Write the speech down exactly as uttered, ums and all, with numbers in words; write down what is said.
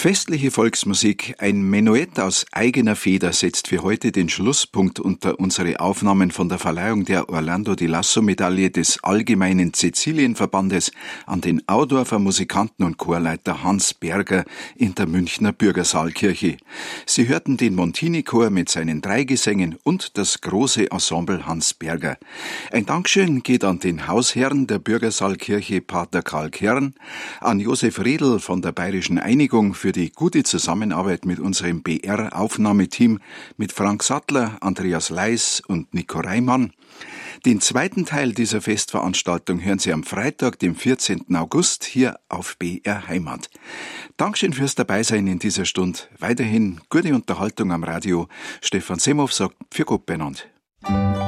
Festliche Volksmusik, ein Menuett aus eigener Feder setzt für heute den Schlusspunkt unter unsere Aufnahmen von der Verleihung der Orlando di Lasso-Medaille des Allgemeinen Cäcilienverbandes an den Audorfer Musikanten und Chorleiter Hans Berger in der Münchner Bürgersaalkirche. Sie hörten den Montini-Chor mit seinen drei Gesängen und das große Ensemble Hans Berger. Ein Dankeschön geht an den Hausherrn der Bürgersaalkirche, Pater Karl Kern, an Josef Redl von der Bayerischen Einigung für die gute Zusammenarbeit mit unserem B R-Aufnahmeteam mit Frank Sattler, Andreas Leis und Nico Reimann. Den zweiten Teil dieser Festveranstaltung hören Sie am Freitag, dem vierzehnten August, hier auf B R Heimat. Dankeschön fürs Dabeisein in dieser Stunde. Weiterhin gute Unterhaltung am Radio. Stefan Semhoff sagt für Gott benannt.